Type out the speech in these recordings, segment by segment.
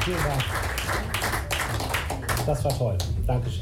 Vielen Dank. Das war toll. Dankeschön.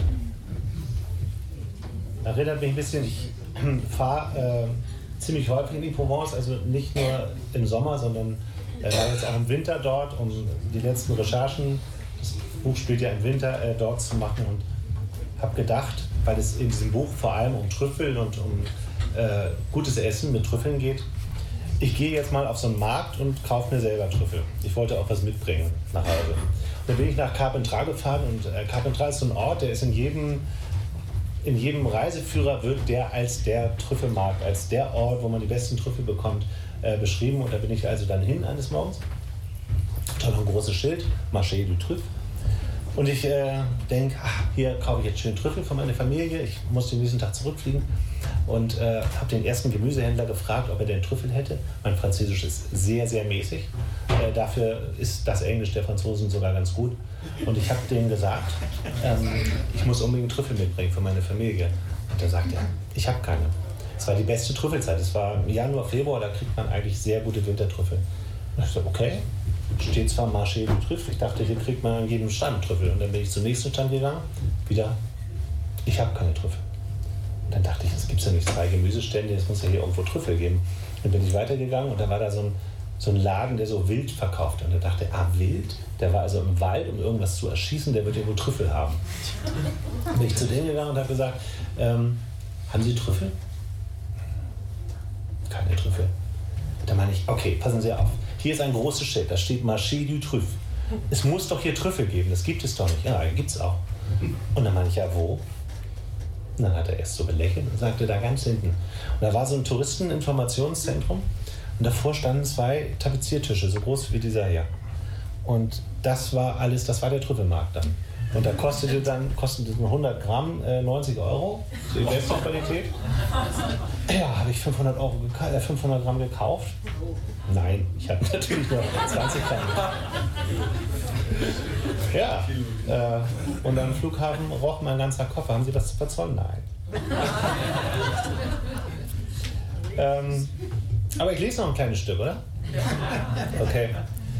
Erinnert mich ein bisschen, ich fahre ziemlich häufig in die Provence, also nicht nur im Sommer, sondern war jetzt auch im Winter dort, um die letzten Recherchen, das Buch spielt ja im Winter, dort zu machen, und habe gedacht, weil es in diesem Buch vor allem um Trüffel und um gutes Essen mit Trüffeln geht, ich gehe jetzt mal auf so einen Markt und kaufe mir selber Trüffel. Ich wollte auch was mitbringen nach Hause. Und dann bin ich nach Carpentras gefahren, und Carpentras ist so ein Ort, der ist in jedem Reiseführer wird der als der Trüffelmarkt, als der Ort, wo man die besten Trüffel bekommt, beschrieben. Und da bin ich also dann hin eines Morgens. Da noch ein großes Schild, Marché du Trüff. Und ich denke, hier kaufe ich jetzt schön Trüffel für meine Familie. Ich muss den nächsten Tag zurückfliegen. Und habe den ersten Gemüsehändler gefragt, ob er denn Trüffel hätte. Mein Französisch ist sehr, sehr mäßig. Dafür ist das Englisch der Franzosen sogar ganz gut. Und ich habe denen gesagt, ich muss unbedingt Trüffel mitbringen für meine Familie. Und er sagt, ich habe keine. Es war die beste Trüffelzeit. Es war im Januar, Februar, da kriegt man eigentlich sehr gute Wintertrüffel. Und ich dachte, okay, steht zwar Marché du Trüff, ich dachte, hier kriegt man an jedem Stand Trüffel. Und dann bin ich zum nächsten Stand gegangen, wieder, ich habe keine Trüffel. Und dann dachte ich, es gibt ja nicht 2 Gemüsestände, es muss ja hier irgendwo Trüffel geben. Dann bin ich weitergegangen, und da war da so ein Laden, der so Wild verkaufte. Und da dachte ich, Wild? Der war also im Wald, um irgendwas zu erschießen, der wird ja wohl Trüffel haben. Dann bin ich zu denen gegangen und habe gesagt, haben Sie Trüffel? Keine Trüffel. Da meine ich, okay, passen Sie auf. Hier ist ein großes Schild, da steht Marché du Trüff. Es muss doch hier Trüffel geben, das gibt es doch nicht. Ja, gibt's auch. Und dann meine ich, ja, wo? Und dann hat er erst so belächelt und sagte, da ganz hinten. Und da war so ein Touristeninformationszentrum, und davor standen 2 Tapeziertische, so groß wie dieser hier. Und das war alles, das war der Trüffelmarkt dann. Und da kostete 100 Gramm 90 €, die beste Qualität. Ja, habe ich 500 Gramm gekauft? Nein, ich hatte natürlich nur 20 Gramm. Ja, und am Flughafen roch mein ganzer Koffer. Haben Sie was zu verzollen? Nein. Aber ich lese noch ein kleines Stück, oder? Okay.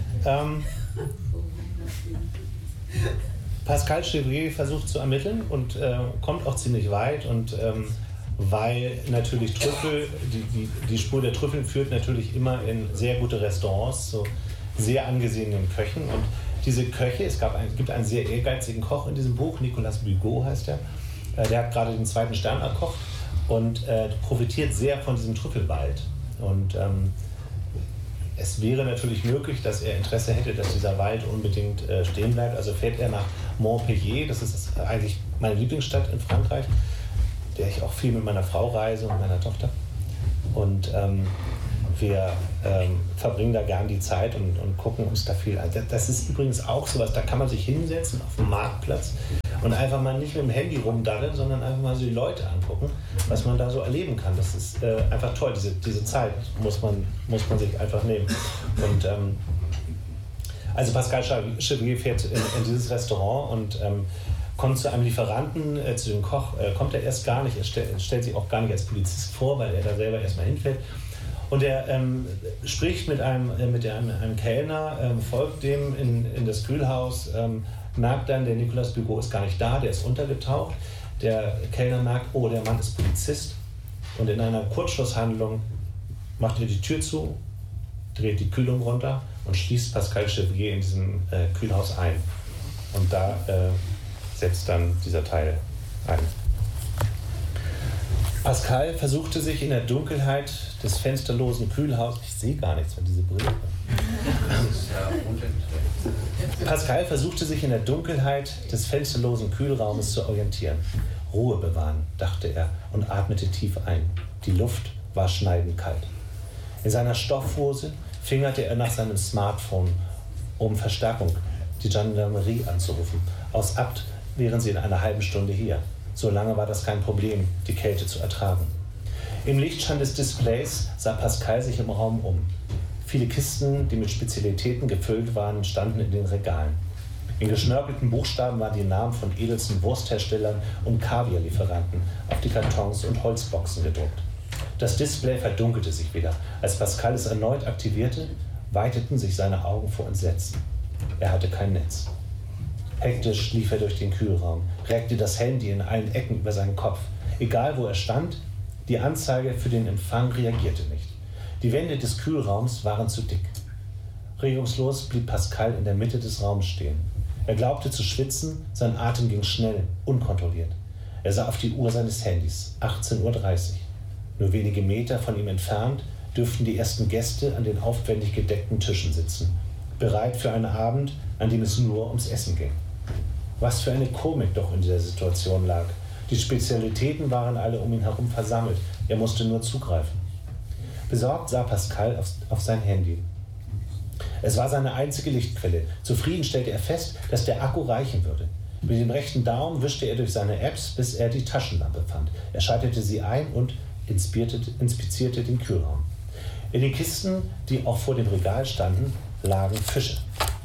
Pascal Chevrier versucht zu ermitteln und kommt auch ziemlich weit, und weil natürlich Trüffel, die Spur der Trüffel führt natürlich immer in sehr gute Restaurants, so sehr angesehenen Köchen, und diese Köche, es gibt einen sehr ehrgeizigen Koch in diesem Buch, Nicolas Bugot heißt er, der hat gerade den 2. Stern erkocht und profitiert sehr von diesem Trüffelwald, und es wäre natürlich möglich, dass er Interesse hätte, dass dieser Wald unbedingt stehen bleibt. Also fährt er nach Montpellier, das ist eigentlich meine Lieblingsstadt in Frankreich, der ich auch viel mit meiner Frau reise und meiner Tochter. Und wir verbringen da gern die Zeit und gucken uns da viel an. Das ist übrigens auch sowas, da kann man sich hinsetzen auf dem Marktplatz und einfach mal nicht mit dem Handy rumdaddeln, sondern einfach mal so die Leute angucken, was man da so erleben kann. Das ist einfach toll, diese Zeit muss man sich einfach nehmen. Und also Pascal Chevrier fährt in dieses Restaurant und kommt zu einem Lieferanten, zu dem Koch, kommt er erst gar nicht, er stellt sich auch gar nicht als Polizist vor, weil er da selber erstmal hinfällt. Und er spricht mit einem Kellner, folgt dem in das Kühlhaus, merkt dann, der Nicolas Bugot ist gar nicht da, der ist untergetaucht. Der Kellner merkt, oh, der Mann ist Polizist. Und in einer Kurzschlusshandlung macht er die Tür zu, dreht die Kühlung runter und schließt Pascal Chevrier in diesem Kühlhaus ein. Und da setzt dann dieser Teil ein. Pascal versuchte sich in der Dunkelheit des fensterlosen Kühlhauses, ich sehe gar nichts mit dieser Brille. Pascal versuchte sich in der Dunkelheit des fensterlosen Kühlraumes zu orientieren. Ruhe bewahren, dachte er und atmete tief ein. Die Luft war schneidend kalt. In seiner Stoffhose fingerte er nach seinem Smartphone, um Verstärkung, die Gendarmerie anzurufen. Aus Abt wären sie in einer halben Stunde hier. So lange war das kein Problem, die Kälte zu ertragen. Im Lichtschein des Displays sah Pascal sich im Raum um. Viele Kisten, die mit Spezialitäten gefüllt waren, standen in den Regalen. In geschnörkelten Buchstaben waren die Namen von edelsten Wurstherstellern und Kaviarlieferanten auf die Kartons und Holzboxen gedruckt. Das Display verdunkelte sich wieder. Als Pascal es erneut aktivierte, weiteten sich seine Augen vor Entsetzen. Er hatte kein Netz. Hektisch lief er durch den Kühlraum, reckte das Handy in allen Ecken über seinen Kopf. Egal wo er stand, die Anzeige für den Empfang reagierte nicht. Die Wände des Kühlraums waren zu dick. Regungslos blieb Pascal in der Mitte des Raums stehen. Er glaubte zu schwitzen, sein Atem ging schnell, unkontrolliert. Er sah auf die Uhr seines Handys, 18:30 Uhr. Nur wenige Meter von ihm entfernt dürften die ersten Gäste an den aufwendig gedeckten Tischen sitzen, bereit für einen Abend, an dem es nur ums Essen ging. Was für eine Komik doch in dieser Situation lag. Die Spezialitäten waren alle um ihn herum versammelt. Er musste nur zugreifen. Besorgt sah Pascal auf sein Handy. Es war seine einzige Lichtquelle. Zufrieden stellte er fest, dass der Akku reichen würde. Mit dem rechten Daumen wischte er durch seine Apps, bis er die Taschenlampe fand. Er schaltete sie ein und inspizierte den Kühlraum. In den Kisten, die auch vor dem Regal standen, lagen Fische.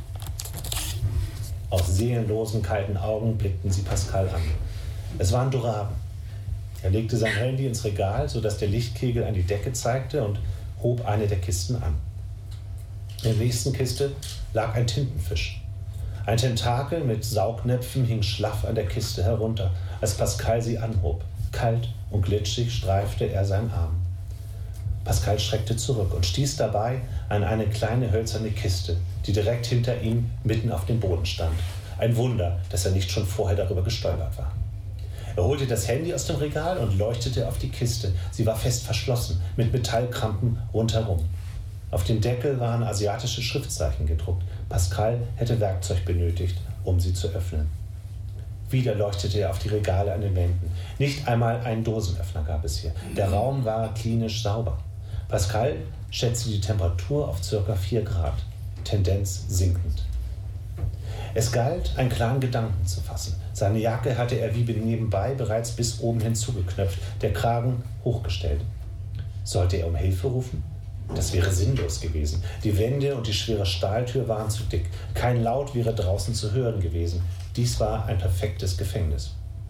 Aus seelenlosen, kalten Augen blickten sie Pascal an. Es waren Doraden. Er legte sein Handy ins Regal, sodass der Lichtkegel an die Decke zeigte, und hob eine der Kisten an. In der nächsten Kiste lag ein Tintenfisch. Ein Tentakel mit Saugnäpfen hing schlaff an der Kiste herunter, als Pascal sie anhob. Kalt und glitschig streifte er seinen Arm. Pascal schreckte zurück und stieß dabei an eine kleine hölzerne Kiste, die direkt hinter ihm mitten auf dem Boden stand. Ein Wunder, dass er nicht schon vorher darüber gestolpert war. Er holte das Handy aus dem Regal und leuchtete auf die Kiste. Sie war fest verschlossen, mit Metallkrampen rundherum. Auf dem Deckel waren asiatische Schriftzeichen gedruckt. Pascal hätte Werkzeug benötigt, um sie zu öffnen. Wieder leuchtete er auf die Regale an den Wänden. Nicht einmal einen Dosenöffner gab es hier. Der Raum war klinisch sauber. Pascal schätzte die Temperatur auf ca. 4 Grad, Tendenz sinkend. Es galt, einen klaren Gedanken zu fassen. Seine Jacke hatte er wie nebenbei bereits bis oben hin zugeknöpft, der Kragen hochgestellt. Sollte er um Hilfe rufen? Das wäre sinnlos gewesen. Die Wände und die schwere Stahltür waren zu dick. Kein Laut wäre draußen zu hören gewesen. Dies war ein perfektes Gefängnis.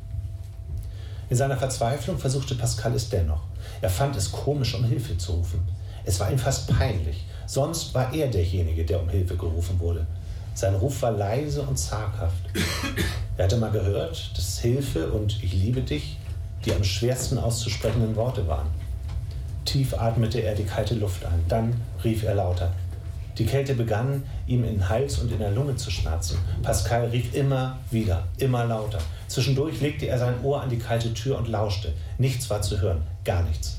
In seiner Verzweiflung versuchte Pascal es dennoch. Er fand es komisch, um Hilfe zu rufen. Es war ihm fast peinlich. Sonst war er derjenige, der um Hilfe gerufen wurde. Sein Ruf war leise und zaghaft. Er hatte mal gehört, dass Hilfe und Ich liebe dich die am schwersten auszusprechenden Worte waren. Tief atmete er die kalte Luft ein. Dann rief er lauter. Die Kälte begann, ihm in den Hals und in der Lunge zu schmerzen. Pascal rief immer wieder, immer lauter. Zwischendurch legte er sein Ohr an die kalte Tür und lauschte. Nichts war zu hören, gar nichts.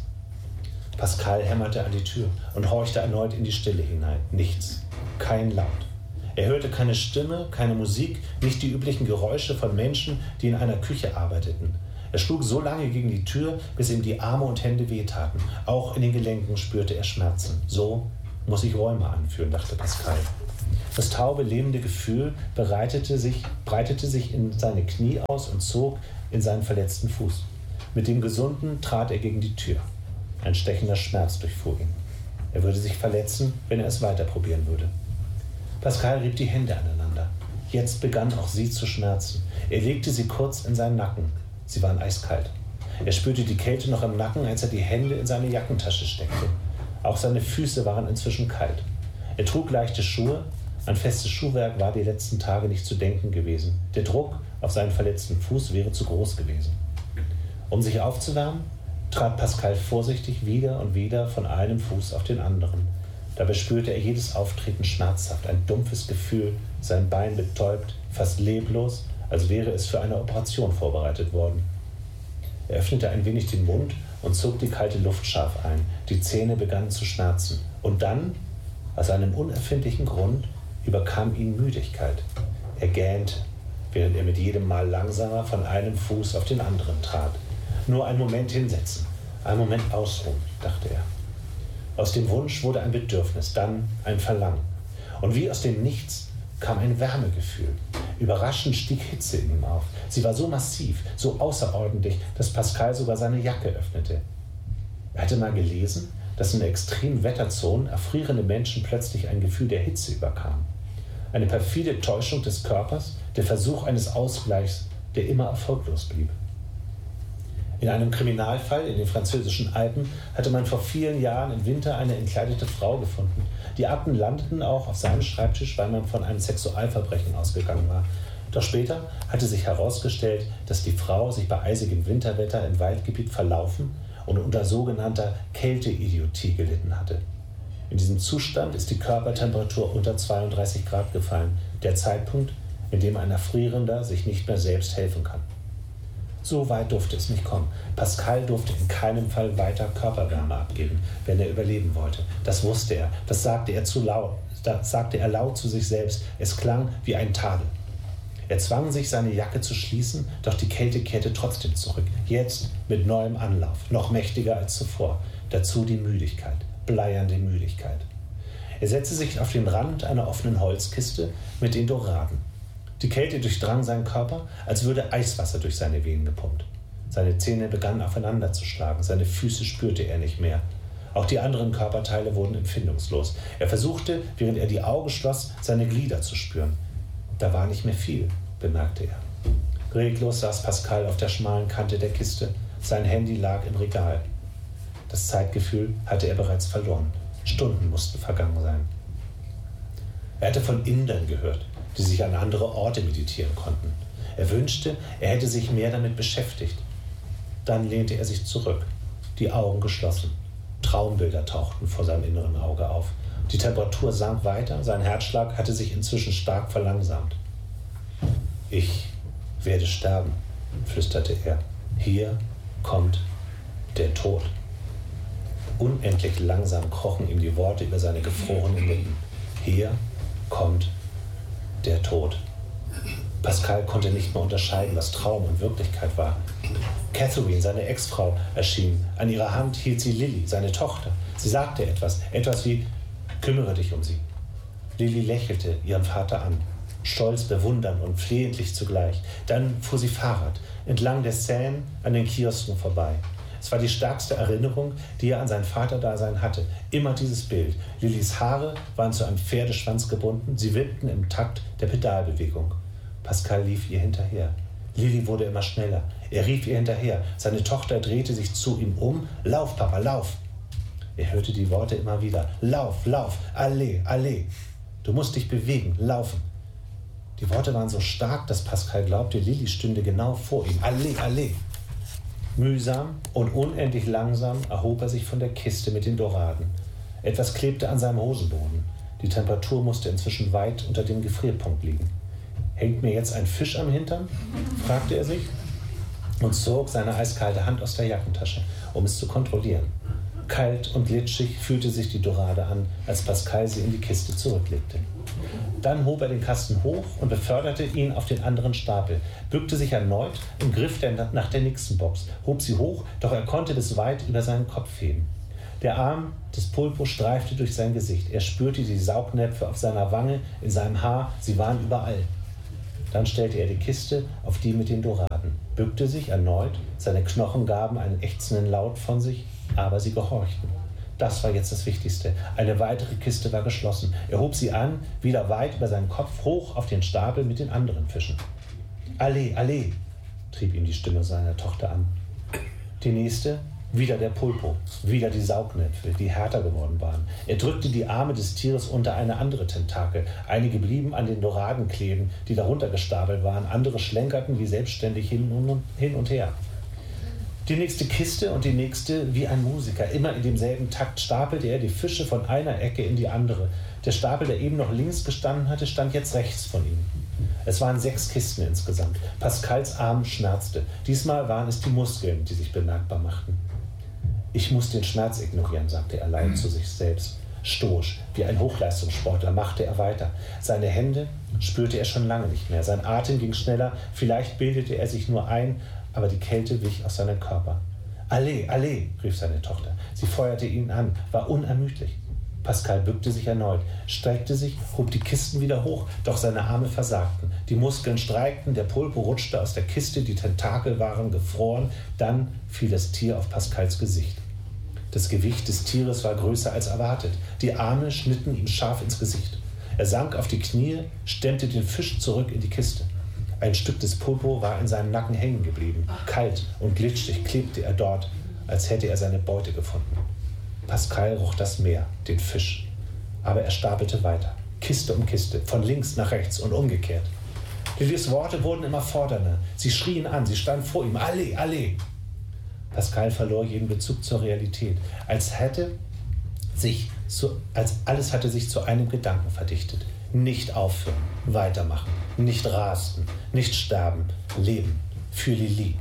Pascal hämmerte an die Tür und horchte erneut in die Stille hinein. Nichts, kein Laut. Er hörte keine Stimme, keine Musik, nicht die üblichen Geräusche von Menschen, die in einer Küche arbeiteten. Er schlug so lange gegen die Tür, bis ihm die Arme und Hände wehtaten. Auch in den Gelenken spürte er Schmerzen. So muss ich Rheuma anführen, dachte Pascal. Das taube, lähmende Gefühl breitete sich in seine Knie aus und zog in seinen verletzten Fuß. Mit dem Gesunden trat er gegen die Tür. Ein stechender Schmerz durchfuhr ihn. Er würde sich verletzen, wenn er es weiter probieren würde. Pascal rieb die Hände aneinander. Jetzt begann auch sie zu schmerzen. Er legte sie kurz in seinen Nacken. Sie waren eiskalt. Er spürte die Kälte noch im Nacken, als er die Hände in seine Jackentasche steckte. Auch seine Füße waren inzwischen kalt. Er trug leichte Schuhe. An festes Schuhwerk war die letzten Tage nicht zu denken gewesen. Der Druck auf seinen verletzten Fuß wäre zu groß gewesen. Um sich aufzuwärmen, trat Pascal vorsichtig wieder und wieder von einem Fuß auf den anderen. Dabei spürte er jedes Auftreten schmerzhaft, ein dumpfes Gefühl, sein Bein betäubt, fast leblos, als wäre es für eine Operation vorbereitet worden. Er öffnete ein wenig den Mund und zog die kalte Luft scharf ein. Die Zähne begannen zu schmerzen. Und dann, aus einem unerfindlichen Grund, überkam ihn Müdigkeit. Er gähnte, während er mit jedem Mal langsamer von einem Fuß auf den anderen trat. Nur einen Moment hinsetzen, einen Moment ausruhen, dachte er. Aus dem Wunsch wurde ein Bedürfnis, dann ein Verlangen. Und wie aus dem Nichts kam ein Wärmegefühl. Überraschend stieg Hitze in ihm auf. Sie war so massiv, so außerordentlich, dass Pascal sogar seine Jacke öffnete. Er hatte mal gelesen, dass in extremen Wetterzonen erfrierende Menschen plötzlich ein Gefühl der Hitze überkamen. Eine perfide Täuschung des Körpers, der Versuch eines Ausgleichs, der immer erfolglos blieb. In einem Kriminalfall in den französischen Alpen hatte man vor vielen Jahren im Winter eine entkleidete Frau gefunden. Die Akten landeten auch auf seinem Schreibtisch, weil man von einem Sexualverbrechen ausgegangen war. Doch später hatte sich herausgestellt, dass die Frau sich bei eisigem Winterwetter im Waldgebiet verlaufen und unter sogenannter Kälteidiotie gelitten hatte. In diesem Zustand ist die Körpertemperatur unter 32 Grad gefallen, der Zeitpunkt, in dem ein Erfrierender sich nicht mehr selbst helfen kann. So weit durfte es nicht kommen. Pascal durfte in keinem Fall weiter Körperwärme abgeben, wenn er überleben wollte. Das wusste er. Das sagte er laut zu sich selbst. Es klang wie ein Tadel. Er zwang sich, seine Jacke zu schließen, doch die Kälte kehrte trotzdem zurück. Jetzt mit neuem Anlauf, noch mächtiger als zuvor. Dazu die Müdigkeit, bleiernde Müdigkeit. Er setzte sich auf den Rand einer offenen Holzkiste mit den Doraden. Die Kälte durchdrang seinen Körper, als würde Eiswasser durch seine Venen gepumpt. Seine Zähne begannen aufeinander zu schlagen, seine Füße spürte er nicht mehr. Auch die anderen Körperteile wurden empfindungslos. Er versuchte, während er die Augen schloss, seine Glieder zu spüren. Da war nicht mehr viel, bemerkte er. Reglos saß Pascal auf der schmalen Kante der Kiste. Sein Handy lag im Regal. Das Zeitgefühl hatte er bereits verloren. Stunden mussten vergangen sein. Er hatte von Indern gehört, die sich an andere Orte meditieren konnten. Er wünschte, er hätte sich mehr damit beschäftigt. Dann lehnte er sich zurück, die Augen geschlossen. Traumbilder tauchten vor seinem inneren Auge auf. Die Temperatur sank weiter, sein Herzschlag hatte sich inzwischen stark verlangsamt. Ich werde sterben, flüsterte er. Hier kommt der Tod. Unendlich langsam krochen ihm die Worte über seine gefrorenen Lippen. Hier kommt der Tod. Pascal konnte nicht mehr unterscheiden, was Traum und Wirklichkeit war. Catherine, seine Ex-Frau, erschien. An ihrer Hand hielt sie Lilly, seine Tochter. Sie sagte etwas wie, kümmere dich um sie. Lilly lächelte ihren Vater an, stolz, bewundernd und flehentlich zugleich. Dann fuhr sie Fahrrad, entlang der Seine an den Kiosken vorbei. Es war die stärkste Erinnerung, die er an sein Vaterdasein hatte. Immer dieses Bild. Lillys Haare waren zu einem Pferdeschwanz gebunden. Sie wippten im Takt der Pedalbewegung. Pascal lief ihr hinterher. Lilly wurde immer schneller. Er rief ihr hinterher. Seine Tochter drehte sich zu ihm um. Lauf, Papa, lauf! Er hörte die Worte immer wieder. Lauf, lauf, allez, allez. Du musst dich bewegen, laufen. Die Worte waren so stark, dass Pascal glaubte, Lilly stünde genau vor ihm. Allez, allez. Mühsam und unendlich langsam erhob er sich von der Kiste mit den Doraden. Etwas klebte an seinem Hosenboden. Die Temperatur musste inzwischen weit unter dem Gefrierpunkt liegen. Hängt mir jetzt ein Fisch am Hintern? Fragte er sich und zog seine eiskalte Hand aus der Jackentasche, um es zu kontrollieren. Kalt und glitschig fühlte sich die Dorade an, als Pascal sie in die Kiste zurücklegte. Dann hob er den Kasten hoch und beförderte ihn auf den anderen Stapel, bückte sich erneut und griff nach der nächsten Box, hob sie hoch, doch er konnte bis weit über seinen Kopf heben. Der Arm des Pulpo streifte durch sein Gesicht. Er spürte die Saugnäpfe auf seiner Wange, in seinem Haar, sie waren überall. Dann stellte er die Kiste auf die mit den Doraden, bückte sich erneut, seine Knochen gaben einen ächzenden Laut von sich, aber sie gehorchten. Das war jetzt das Wichtigste. Eine weitere Kiste war geschlossen. Er hob sie an, wieder weit über seinen Kopf, hoch auf den Stapel mit den anderen Fischen. Allez, allez, trieb ihm die Stimme seiner Tochter an. Die nächste, wieder der Pulpo, wieder die Saugnäpfe, die härter geworden waren. Er drückte die Arme des Tieres unter eine andere Tentakel. Einige blieben an den Doraden kleben, die darunter gestapelt waren. Andere schlenkerten wie selbstständig hin und her. Die nächste Kiste und die nächste wie ein Musiker. Immer in demselben Takt stapelte er die Fische von einer Ecke in die andere. Der Stapel, der eben noch links gestanden hatte, stand jetzt rechts von ihm. Es waren 6 Kisten insgesamt. Pascals Arm schmerzte. Diesmal waren es die Muskeln, die sich bemerkbar machten. Ich muss den Schmerz ignorieren, sagte er leid zu sich selbst. Stoisch, wie ein Hochleistungssportler, machte er weiter. Seine Hände spürte er schon lange nicht mehr. Sein Atem ging schneller. Vielleicht bildete er sich nur ein, aber die Kälte wich aus seinem Körper. Allez, allez, rief seine Tochter. Sie feuerte ihn an, war unermüdlich. Pascal bückte sich erneut, streckte sich, hob die Kisten wieder hoch, doch seine Arme versagten. Die Muskeln streikten, der Pulpo rutschte aus der Kiste, die Tentakel waren gefroren. Dann fiel das Tier auf Pascals Gesicht. Das Gewicht des Tieres war größer als erwartet. Die Arme schnitten ihm scharf ins Gesicht. Er sank auf die Knie, stemmte den Fisch zurück in die Kiste. Ein Stück des Popo war in seinem Nacken hängen geblieben. Kalt und glitschig klebte er dort, als hätte er seine Beute gefunden. Pascal roch das Meer, den Fisch. Aber er stapelte weiter, Kiste um Kiste, von links nach rechts und umgekehrt. Lillys Worte wurden immer fordernder. Sie schrien an, sie stand vor ihm. Allez, allez! Pascal verlor jeden Bezug zur Realität, als alles hatte sich zu einem Gedanken verdichtet. Nicht aufhören, weitermachen, nicht rasten, nicht sterben, leben, für Lili.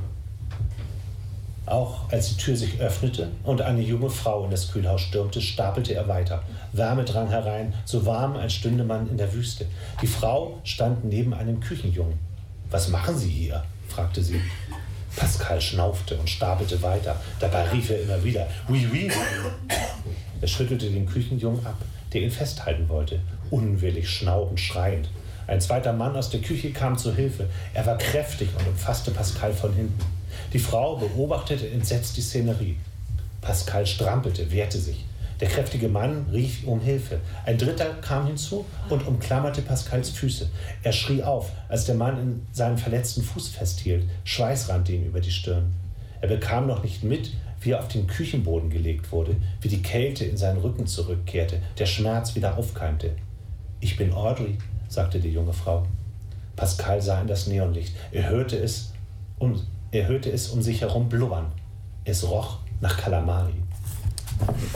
Auch als die Tür sich öffnete und eine junge Frau in das Kühlhaus stürmte, stapelte er weiter. Wärme drang herein, so warm, als stünde man in der Wüste. Die Frau stand neben einem Küchenjungen. »Was machen Sie hier?« fragte sie. Pascal schnaufte und stapelte weiter. Dabei rief er immer wieder, »Oui, oui!« Er schüttelte den Küchenjungen ab, der ihn festhalten wollte, unwillig, schnaubend, schreiend. Ein zweiter Mann aus der Küche kam zu Hilfe. Er war kräftig und umfasste Pascal von hinten. Die Frau beobachtete entsetzt die Szenerie. Pascal strampelte, wehrte sich. Der kräftige Mann rief um Hilfe. Ein dritter kam hinzu und umklammerte Pascals Füße. Er schrie auf, als der Mann in seinem verletzten Fuß festhielt. Schweiß rannte ihm über die Stirn. Er bekam noch nicht mit, wie er auf den Küchenboden gelegt wurde, wie die Kälte in seinen Rücken zurückkehrte, der Schmerz wieder aufkeimte. »Ich bin Audrey«, sagte die junge Frau. Pascal sah in das Neonlicht. Er hörte es um sich herum blubbern. Es roch nach Kalamari.